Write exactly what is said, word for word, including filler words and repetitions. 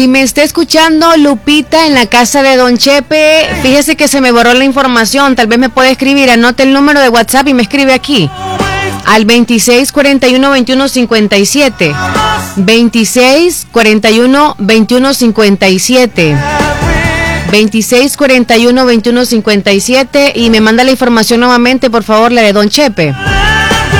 Si me está escuchando Lupita en la casa de Don Chepe, fíjese que se me borró la información, tal vez me puede escribir, anote el número de WhatsApp y me escribe aquí, al veintiséis cuarenta y uno veintiuno cincuenta y siete, veintiséis cuarenta y uno veintiuno cincuenta y siete, veintiséis cuarenta y uno veintiuno cincuenta y siete y me manda la información nuevamente, por favor, la de Don Chepe.